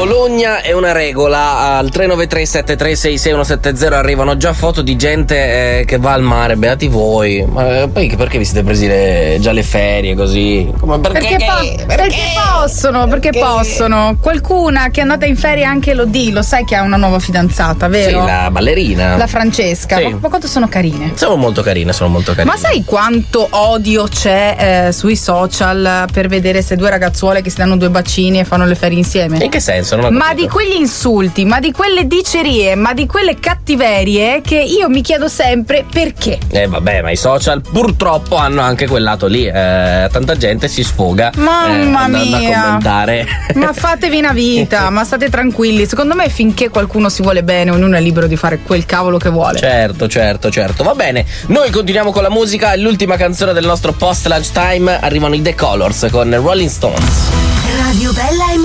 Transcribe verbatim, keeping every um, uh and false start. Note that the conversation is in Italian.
Bologna è una regola. Al tre nove tre sette tre sei sei uno sette zero arrivano già foto di gente eh, che va al mare. Beati voi. Ma poi perché vi siete presi le, già le ferie così? Come, perché, perché, po- perché? perché possono, perché, perché possono. Qualcuna che è andata in ferie anche lo di, lo sai che ha una nuova fidanzata, vero? Sì, la ballerina. La Francesca. Sì. Ma, ma quanto sono carine? Sono molto carine, sono molto carine. Ma sai quanto odio c'è eh, sui social per vedere se due ragazzuole che si danno due bacini e fanno le ferie insieme? In che senso? Non ho ma di quegli insulti, ma di quelle dicerie, ma di quelle cattiverie che io mi chiedo sempre perché. Eh vabbè, ma i social purtroppo hanno anche quel lato lì. Eh, tanta gente si sfoga. Mamma eh, andando mia. a commentare. Ma fatevi una vita, ma state tranquilli. Secondo me finché qualcuno si vuole bene, ognuno è libero di fare quel cavolo che vuole. Certo, certo, certo. Va bene. Noi continuiamo con la musica. L'ultima canzone del nostro post lunch time arrivano i The Colors con Rolling Stones. Radio Bella e